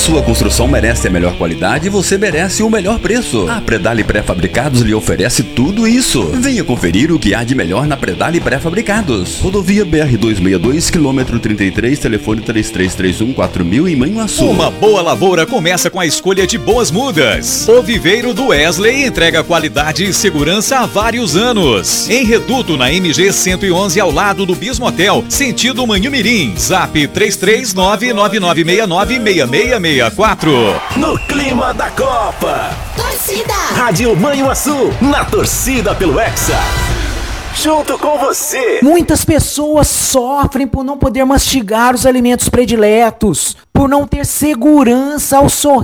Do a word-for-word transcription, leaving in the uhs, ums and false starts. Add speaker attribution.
Speaker 1: sua construção merece a melhor qualidade e você merece o melhor preço. A Predale Pré-Fabricados lhe oferece tudo isso. Venha conferir o que há de melhor na Predale Pré-Fabricados. Rodovia B R duzentos e sessenta e dois, quilômetro trinta e três, telefone três três três um, quatro mil em Manhuaçu.
Speaker 2: Uma boa lavoura começa com a escolha de boas mudas. O Viveiro do Wesley entrega qualidade e segurança há vários anos. Em Reduto, na M G cento e onze, ao lado do Bismotel, sentido Manhumirim. Zap três três nove, nove nove seis nove, seis seis seis quatro.
Speaker 3: No clima da Copa,
Speaker 4: Torcida
Speaker 3: Rádio Manhuaçu, na torcida pelo Hexa. Junto com você.
Speaker 5: Muitas pessoas sofrem por não poder mastigar os alimentos prediletos, por não ter segurança ao sorrir.